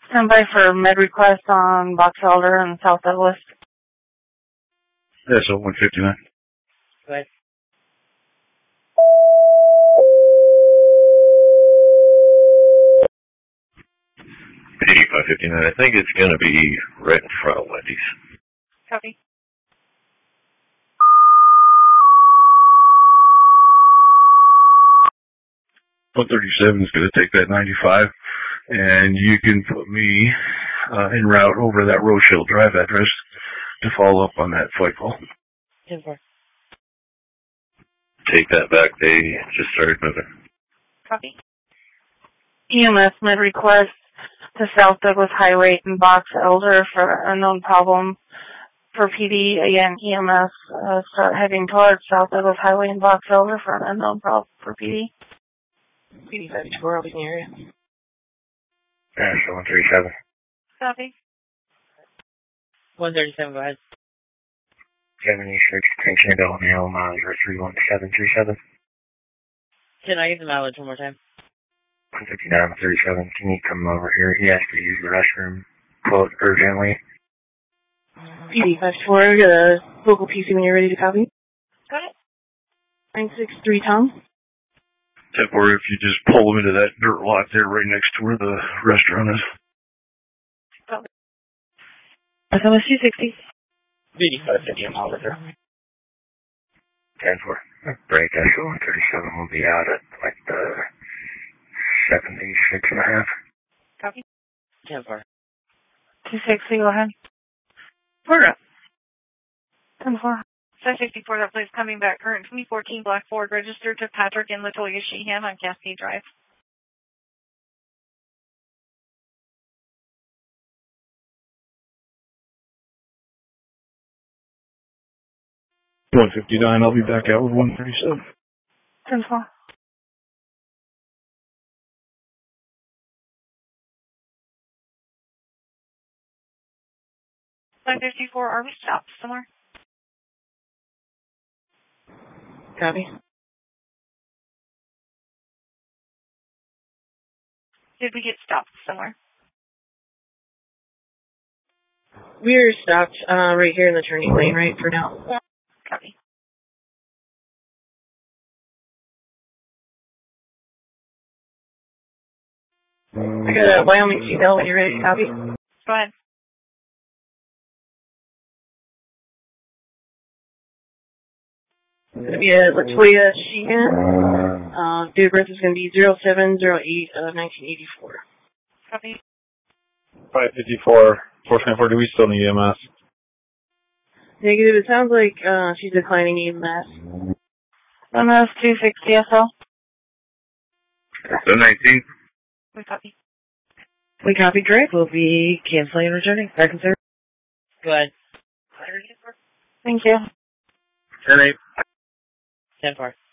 Stand by for med request on Box Elder and South Douglas. Yeah, so 159. Go ahead. $85.59. I think it's going to be right in front of Wendy's. Copy. $137 is going to take that 95, and you can put me en route over that Rochelle Drive address to follow up on that flight call. 10-4. Take that back. They just started moving. Copy. EMS med request to South Douglas Highway and Box Elder for unknown problem for PD. Again, EMS start heading towards South Douglas Highway and Box Elder for an unknown problem for PD. PD 54, I'll be in the area. Yeah, so 137. Copy. 137, go ahead. 76, Tank Shandell, Mail, miles 31737. Can I get the mileage one more time? 159-37. Can you come over here? He has to use the restroom, quote, urgently. PD 54, I got a local PC when you're ready to copy. Got it. 963 Tom. Except where if you just pull them into that dirt lot there right next to where the restaurant is. Copy. SMS 260. PD 550, I'm all over. 10-4. Break, Echo 137 will be out at like the 76.5. Copy. 10-4. 260, go ahead. Order. 10-4. 764, that place coming back. Current 2014 Black Ford registered to Patrick and Latoya Sheehan on Cascade Drive. $159, I'll be back out with 137. 10-4. $554, are we stopped somewhere? Copy. Did we get stopped somewhere? We're stopped right here in the turning lane, right, for now. Copy. I got a Wyoming CL when you're ready to copy. Go ahead. It's going to be a Latoya Sheehan. Date of birth is going to be 07/08 of 1984. Copy. 554, 424, do we still need EMS? Negative, it sounds like she's declining EMS. MS 260 SL. The 19. We copy. We copy, Drake. We'll be canceling and returning. Back in service. Go ahead. Thank you. 10-8. 10-4.